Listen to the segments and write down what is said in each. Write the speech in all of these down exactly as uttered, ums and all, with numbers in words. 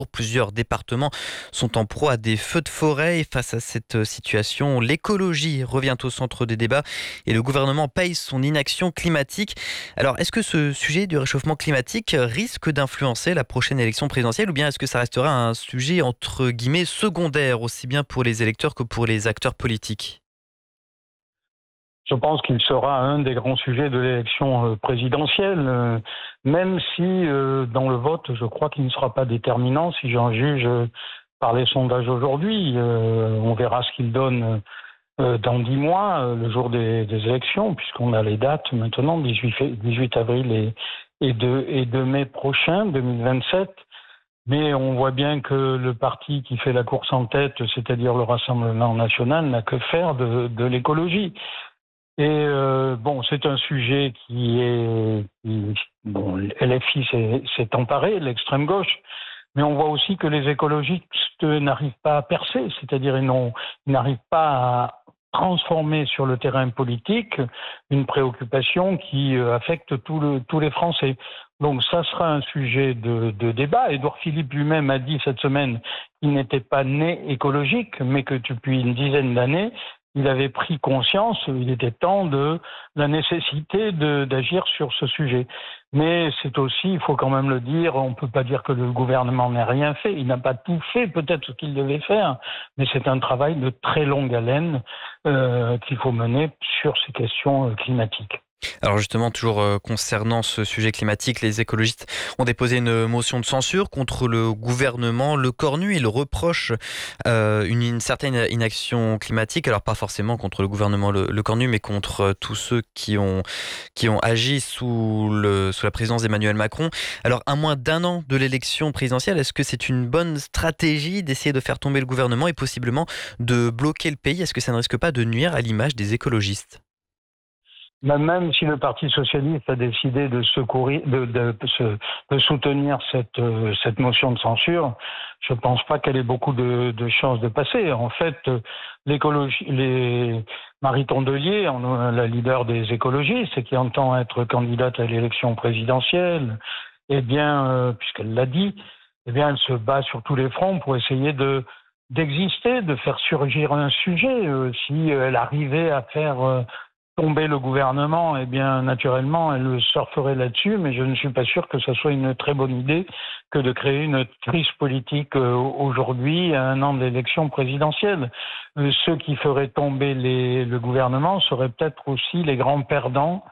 Plusieurs départements sont en proie à des feux de forêt et face à cette situation, l'écologie revient au centre des débats et le gouvernement paye son inaction climatique. Alors, est-ce que ce sujet du réchauffement climatique risque d'influencer la prochaine élection présidentielle ou bien est-ce que ça restera un sujet entre guillemets secondaire aussi bien pour les électeurs que pour les acteurs politiques ? Je pense qu'il sera un des grands sujets de l'élection présidentielle, même si dans le vote, je crois qu'il ne sera pas déterminant si j'en juge par les sondages aujourd'hui. On verra ce qu'il donne dans dix mois, le jour des, des élections, puisqu'on a les dates maintenant, dix-huit avril et, et, deux, et deux mai prochain, deux mille vingt-sept. Mais on voit bien que le parti qui fait la course en tête, c'est-à-dire le Rassemblement national, n'a que faire de, de l'écologie. Et euh, bon, c'est un sujet qui est... Qui, bon, L F I s'est, s'est emparé, l'extrême gauche, mais on voit aussi que les écologistes n'arrivent pas à percer, c'est-à-dire ils, n'ont, ils n'arrivent pas à transformer sur le terrain politique une préoccupation qui affecte tout le, tous les Français. Donc ça sera un sujet de, de débat. Édouard Philippe lui-même a dit cette semaine qu'il n'était pas né écologique, mais que depuis une dizaine d'années, il avait pris conscience, il était temps de la nécessité de, d'agir sur ce sujet. Mais c'est aussi, il faut quand même le dire, on ne peut pas dire que le gouvernement n'ait rien fait. Il n'a pas tout fait, peut-être ce qu'il devait faire, mais c'est un travail de très longue haleine euh, qu'il faut mener sur ces questions climatiques. Alors justement, toujours concernant ce sujet climatique, les écologistes ont déposé une motion de censure contre le gouvernement Le Cornu. Ils reprochent euh, une, une certaine inaction climatique, alors pas forcément contre le gouvernement Le, Le Cornu, mais contre tous ceux qui ont, qui ont agi sous, le, sous la présidence d'Emmanuel Macron. Alors à moins d'un an de l'élection présidentielle, est-ce que c'est une bonne stratégie d'essayer de faire tomber le gouvernement et possiblement de bloquer le pays ? Est-ce que ça ne risque pas de nuire à l'image des écologistes ? Même si le Parti socialiste a décidé de, secourir, de, de, de, de soutenir cette, cette motion de censure, je ne pense pas qu'elle ait beaucoup de, de chances de passer. En fait, l'écologie, les Marie Tondelier, la leader des écologistes et qui entend être candidate à l'élection présidentielle, eh bien, euh, puisqu'elle l'a dit, eh bien, elle se bat sur tous les fronts pour essayer de d'exister, de faire surgir un sujet. Euh, si elle arrivait à faire euh, tomber le gouvernement, eh bien, naturellement, elle surferait là-dessus, mais je ne suis pas sûr que ce soit une très bonne idée que de créer une crise politique euh, aujourd'hui, à un an de l'élection présidentielle. Euh, ceux qui feraient tomber les, le gouvernement seraient peut-être aussi les grands perdants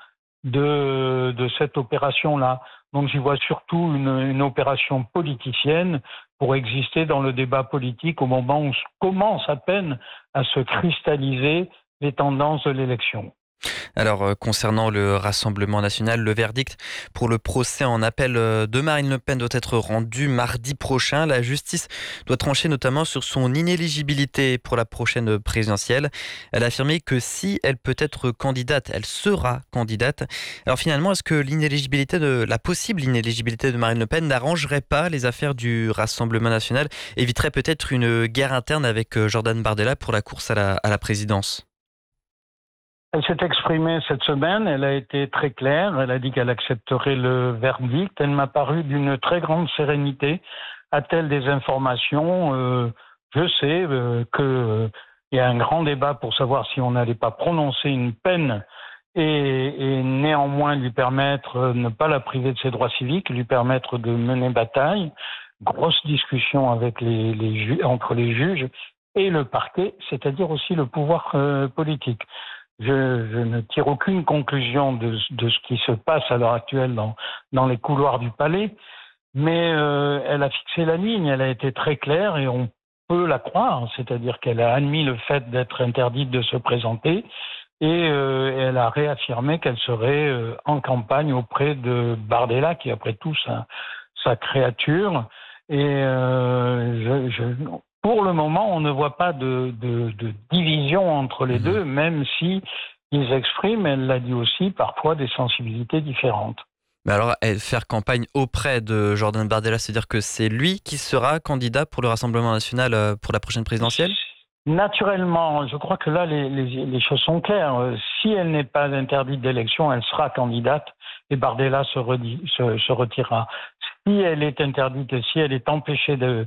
de, de cette opération-là. Donc, j'y vois surtout une, une opération politicienne pour exister dans le débat politique au moment où commence à peine à se cristalliser les tendances de l'élection. Alors, euh, concernant le Rassemblement national, le verdict pour le procès en appel de Marine Le Pen doit être rendu mardi prochain. La justice doit trancher notamment sur son inéligibilité pour la prochaine présidentielle. Elle a affirmé que si elle peut être candidate, elle sera candidate. Alors finalement, est-ce que l'inéligibilité de, la possible inéligibilité de Marine Le Pen n'arrangerait pas les affaires du Rassemblement national, éviterait peut-être une guerre interne avec Jordan Bardella pour la course à la, à la présidence ? Elle s'est exprimée cette semaine, elle a été très claire, elle a dit qu'elle accepterait le verdict. Elle m'a paru d'une très grande sérénité. A-t-elle des informations ? euh, Je sais euh, qu'il euh, y a un grand débat pour savoir si on n'allait pas prononcer une peine et, et néanmoins lui permettre, euh, ne pas la priver de ses droits civiques, lui permettre de mener bataille. Grosse discussion avec les, les ju- entre les juges et le parquet, c'est-à-dire aussi le pouvoir euh, politique. Je, je ne tire aucune conclusion de, de ce qui se passe à l'heure actuelle dans, dans les couloirs du palais, mais euh, elle a fixé la ligne, elle a été très claire et on peut la croire, c'est-à-dire qu'elle a admis le fait d'être interdite de se présenter et euh, elle a réaffirmé qu'elle serait euh, en campagne auprès de Bardella, qui après tout sa, sa créature. Et euh, je... je Pour le moment, on ne voit pas de, de, de division entre les mmh. deux, même si ils expriment, elle l'a dit aussi, parfois des sensibilités différentes. Mais alors, faire campagne auprès de Jordan Bardella, c'est-à-dire que c'est lui qui sera candidat pour le Rassemblement national pour la prochaine présidentielle ? Naturellement, je crois que là, les, les, les choses sont claires. Si elle n'est pas interdite d'élection, elle sera candidate et Bardella se, redit, se, se retirera. Si elle est interdite, si elle est empêchée de,